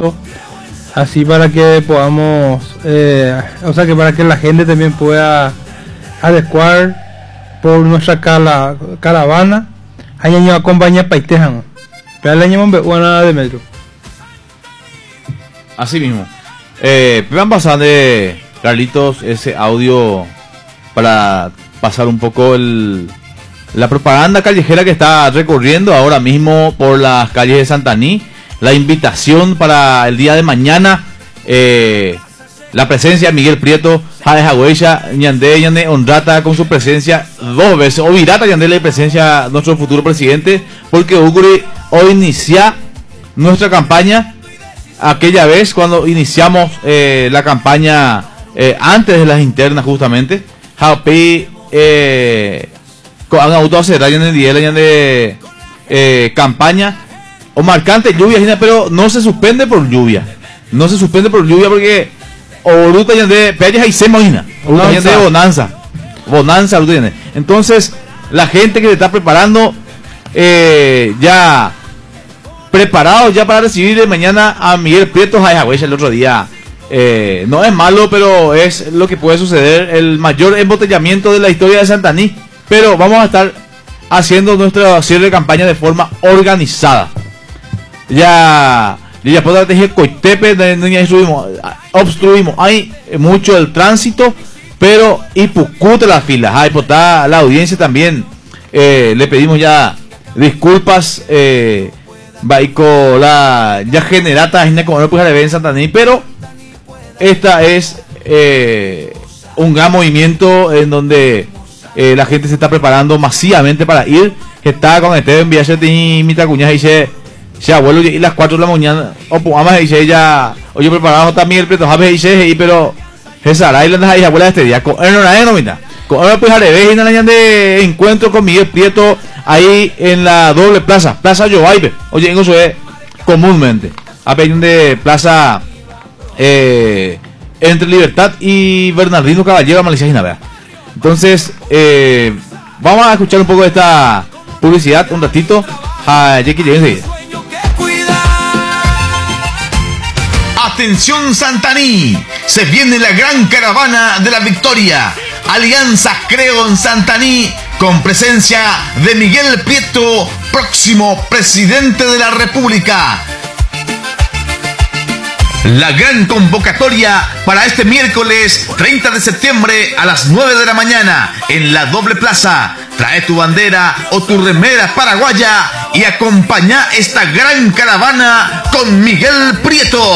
agosto, así para que podamos, o sea que para que la gente también pueda adecuar por nuestra caravana, hay año acompaña paitejan, pero el año buena de metro. Así mismo. Van pasando, Carlitos, ese audio para pasar un poco la propaganda callejera que está recorriendo ahora mismo por las calles de Santaní. La invitación para el día de mañana, la presencia de Miguel Prieto, Jade Jagüeya, Ñande Honrata con su presencia 2 veces, o Virata Ñande la presencia de nuestro futuro presidente, porque hoy inicia nuestra campaña. Aquella vez cuando iniciamos la campaña antes de las internas justamente, Japi han auto hacer de campaña o marcante lluvia, pero no se suspende por lluvia. No se suspende por lluvia porque Oruta de Pérez y se imagina. De Bonanza. Bonanza, entonces la gente que se está preparando ya preparados ya para recibir de mañana a Miguel Prieto Jagüeya el otro día. No es malo, pero es lo que puede suceder, el mayor embotellamiento de la historia de Santaní. Pero vamos a estar haciendo nuestro cierre de campaña de forma organizada. Ya por la estrategia Coitepe, obstruimos, hay mucho el tránsito, pero y pucute las filas, hay por la audiencia también. Le pedimos ya disculpas. Baico la ya generata como no puede ver en Santaní, pero esta es un gran movimiento en donde la gente se está preparando masivamente para ir. Está con este enviarse y mi tacuña y se abuelo y las 4 de la mañana o pues y se ya oye preparado también el preto jabe y se pero esa island ahí abuela este día con no mira con ahora pues haré en la de encuentro con Miguel Prieto ahí en la doble plaza Yoaibe. Oye, eso es comúnmente a pedir de plaza entre Libertad y Bernardino Caballero Malicina, ¿verdad? Entonces vamos a escuchar un poco de esta publicidad un ratito a Jackie James. Atención Santaní, se viene la gran caravana de la victoria. Alianza Creo en Santaní, con presencia de Miguel Prieto, próximo presidente de la República. La gran convocatoria para este miércoles 30 de septiembre a las 9 de la mañana en la doble plaza. Trae tu bandera o tu remera paraguaya y acompaña esta gran caravana con Miguel Prieto.